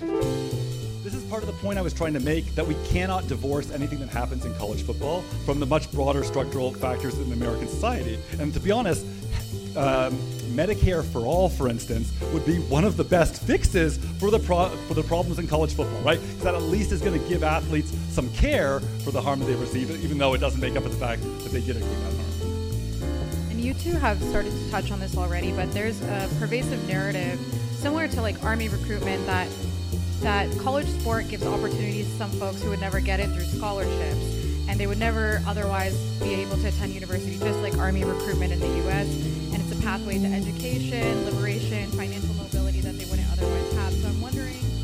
This is part of the point I was trying to make, that we cannot divorce anything that happens in college football from the much broader structural factors in American society. And to be honest, Medicare for all, for instance, would be one of the best fixes for the problems in college football, right? Because that at least is going to give athletes some care for the harm that they've received, even though it doesn't make up for the fact that they did accrue that harm. And you two have started to touch on this already, but there's a pervasive narrative similar to like Army recruitment that college sport gives opportunities to some folks who would never get it through scholarships, and they would never otherwise be able to attend university, just like Army recruitment in the U.S. And it's a pathway to education, liberation, financial mobility that they wouldn't otherwise have. So I'm wondering